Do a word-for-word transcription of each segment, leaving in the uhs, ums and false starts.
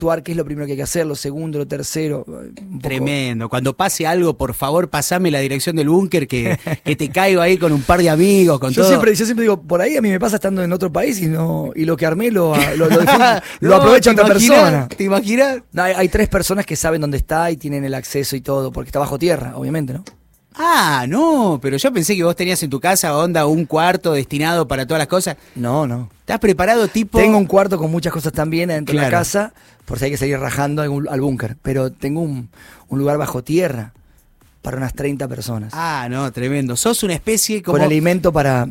actuar, qué es lo primero que hay que hacer, lo segundo, lo tercero. Tremendo. Cuando pase algo, por favor, pasame la dirección del búnker, que, que te caigo ahí con un par de amigos, con yo todo. Siempre, yo siempre digo, por ahí a mí me pasa estando en otro país y no y lo que armé lo, lo, lo, lo no, aprovecha otra imaginas, persona. ¿Te imaginas? No, hay, hay tres personas que saben dónde está y tienen el acceso y todo, porque está bajo tierra, obviamente, ¿no? Ah, no, pero yo pensé que vos tenías en tu casa, onda, un cuarto destinado para todas las cosas. No, no. ¿Estás preparado tipo...? Tengo un cuarto con muchas cosas también adentro Claro. de la casa, por si hay que seguir rajando al, al búnker. Pero tengo un, un lugar bajo tierra para unas treinta personas. Ah, no, tremendo. Sos una especie como... Con alimento para,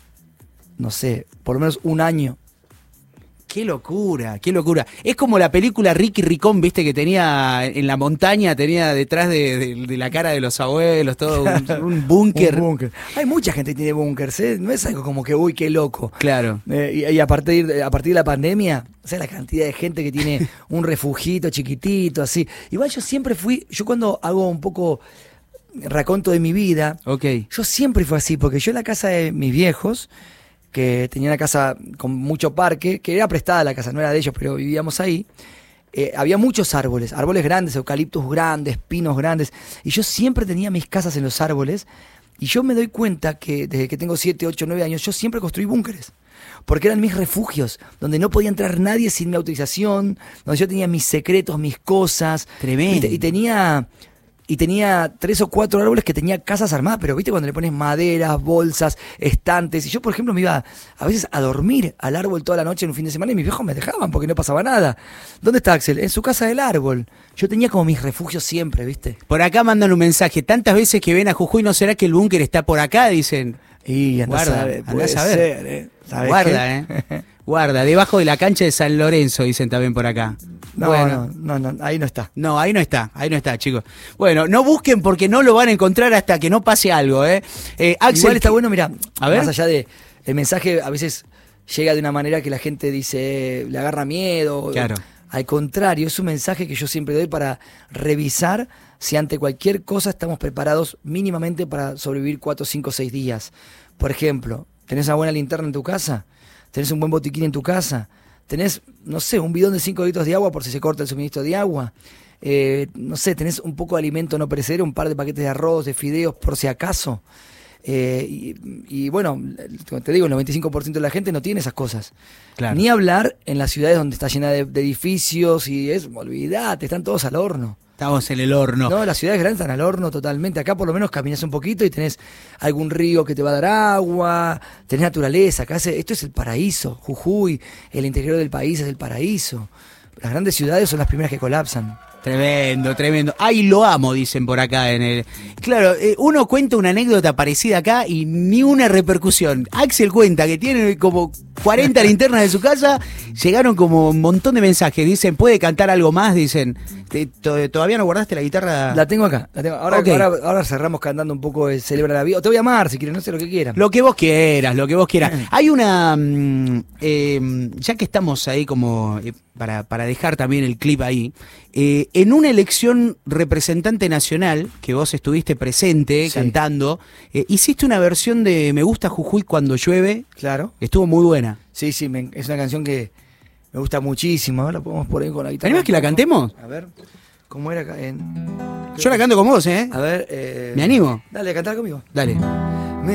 no sé, por lo menos un año. Qué locura, qué locura. Es como la película Ricky Ricón, viste, que tenía en la montaña, tenía detrás de, de, de la cara de los abuelos, todo un, un búnker. Un búnker. Hay mucha gente que tiene búnkers, ¿eh? No es algo como que, uy, qué loco. Claro. Eh, y, y a partir de, a partir de la pandemia, o sea, la cantidad de gente que tiene un refugito chiquitito, así. Igual yo siempre fui, yo cuando hago un poco raconto de mi vida, Ok. yo siempre fui así, porque yo en la casa de mis viejos, que tenía una casa con mucho parque, que era prestada la casa, no era de ellos, pero vivíamos ahí, eh, había muchos árboles, árboles grandes, eucaliptos grandes, pinos grandes, y yo siempre tenía mis casas en los árboles, y yo me doy cuenta que desde que tengo siete, ocho, nueve años, yo siempre construí búnkeres, porque eran mis refugios, donde no podía entrar nadie sin mi autorización, donde yo tenía mis secretos, mis cosas, Tremendo. y, te- y tenía... Y tenía tres o cuatro árboles que tenía casas armadas, pero viste cuando le pones maderas, bolsas, estantes. Y yo, por ejemplo, me iba a veces a dormir al árbol toda la noche en un fin de semana y mis viejos me dejaban porque no pasaba nada. ¿Dónde está Axel? En su casa del árbol. Yo tenía como mis refugios siempre, ¿viste? Por acá mandan un mensaje. Tantas veces que ven a Jujuy, ¿no será que el búnker está por acá? Dicen. Y andás Guarda, a ver, andás puede a ver. ser, ¿eh? ¿Sabés Guarda, qué? eh. Guarda, debajo de la cancha de San Lorenzo, dicen también por acá. No, Bueno. no, no, no, ahí no está. No, ahí no está, ahí no está, chicos. Bueno, no busquen porque no lo van a encontrar hasta que no pase algo, ¿eh? eh Axel, Igual está bueno, mira, A ver. más allá de el mensaje a veces llega de una manera que la gente dice, eh, le agarra miedo. Claro. Al contrario, es un mensaje que yo siempre doy para revisar si ante cualquier cosa estamos preparados mínimamente para sobrevivir cuatro, cinco, seis días. Por ejemplo, ¿tenés una buena linterna en tu casa? ¿Tenés un buen botiquín en tu casa? ¿Tenés, no sé, un bidón de cinco litros de agua por si se corta el suministro de agua? Eh, no sé, ¿tenés un poco de alimento no perecedero, un par de paquetes de arroz, de fideos, por si acaso? Eh, y, y bueno, te digo, el noventa y cinco por ciento de la gente no tiene esas cosas. Claro. Ni hablar en las ciudades donde está llena de, de edificios y es, olvidate, están todos al horno. Estamos en el horno. No, las ciudades grandes están al horno totalmente. Acá por lo menos caminas un poquito y tenés algún río que te va a dar agua, tenés naturaleza. Acá se, esto es el paraíso. Jujuy, el interior del país es el paraíso. Las grandes ciudades son las primeras que colapsan. Tremendo, tremendo. Ay, lo amo, dicen por acá en el... Claro, eh, uno cuenta una anécdota parecida acá y ni una repercusión. Axel cuenta que tiene como cuarenta linternas de su casa, llegaron como un montón de mensajes. Dicen, ¿puede cantar algo más? Dicen, ¿te- to- ¿todavía no guardaste la guitarra? La tengo acá. La tengo. Ahora, Ok. ahora, ahora cerramos cantando un poco el Celebra la Vida. O te voy a amar si quieres, no sé lo que quieran. Lo que vos quieras, lo que vos quieras. Hay una... mm, eh, ya que estamos ahí como... eh, para, para dejar también el clip ahí, eh, en una elección representante nacional, que vos estuviste presente Sí. cantando, eh, hiciste una versión de Me gusta Jujuy cuando llueve, Claro. estuvo muy buena. Sí, sí, me- es una canción que me gusta muchísimo. Ahora la podemos poner con la guitarra. ¿Tenemos que la cantemos? A ver, ¿cómo era acá? En... Yo la canto con vos, ¿eh? A ver, eh... ¿Me animo? Dale, a cantar conmigo. Dale.